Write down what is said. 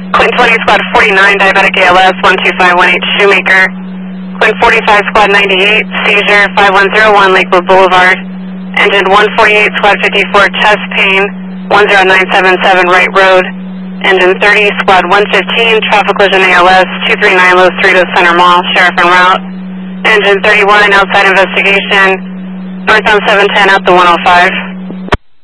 Quint 20 Squad 49, diabetic ALS, 12518 Shoemaker. Quint 45 Squad 98, seizure, 5101 Lakewood Boulevard. Engine 148 Squad 54, chest pain, 10977 Wright Road. Engine 30 Squad 115, traffic collision ALS, 239 Los Cerritos Center Mall, sheriff en route. Engine 31, outside investigation, northbound 710 up to 105.